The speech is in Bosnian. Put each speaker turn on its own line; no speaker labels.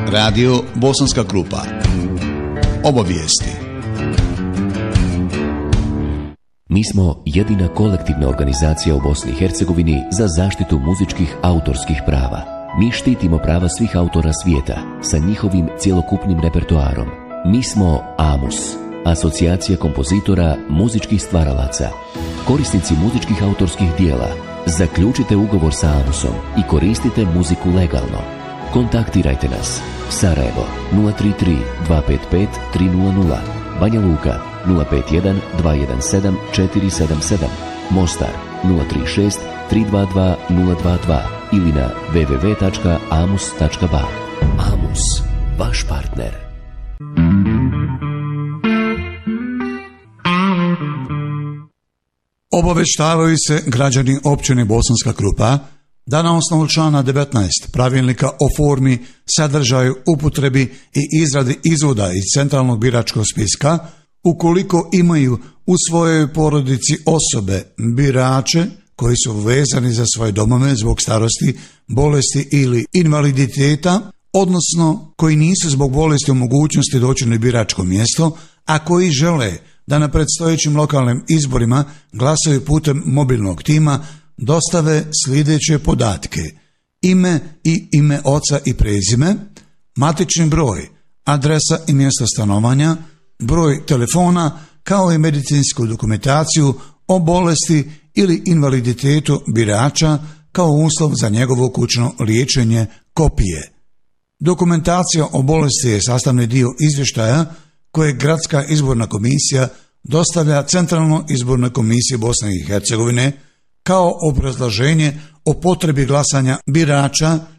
Radio Bosanska Krupa. Obavijesti.
Mi smo jedina kolektivna organizacija u Bosni i Hercegovini za zaštitu muzičkih autorskih prava. Mi štitimo prava svih autora svijeta sa njihovim cjelokupnim repertoarom. Mi smo AMUS, Asocijacija kompozitora muzičkih stvaralaca. Korisnici muzičkih autorskih dijela, zaključite ugovor sa AMUS-om i koristite muziku legalno. Kontaktirajte nas. Sarajevo 033 255 300, Banja Luka 051 217 477, Mostar 036 322 022 ili na www.amus.ba. AMUS, vaš partner.
Obaveštavaju se građani općine Bosanska Krupa da na osnovu člana 19 pravilnika o formi, sadržaju, upotrebi i izradi izvoda iz centralnog biračkog spiska, ukoliko imaju u svojoj porodici osobe, birače koji su vezani za svoje domove zbog starosti, bolesti ili invaliditeta, odnosno koji nisu zbog bolesti u mogućnosti doći na biračko mjesto, a koji žele da na predstojećim lokalnim izborima glasaju putem mobilnog tima, dostave sljedeće podatke: ime i ime oca i prezime, matični broj, adresa i mjesto stanovanja, broj telefona, kao i medicinsku dokumentaciju o bolesti ili invaliditetu birača kao uslov za njegovo kućno liječenje, kopije. Dokumentacija o bolesti je sastavni dio izvještaja koje Gradska izborna komisija dostavlja Centralnoj izbornoj komisiji Bosne i Hercegovine kao obrazloženje o potrebi glasanja birača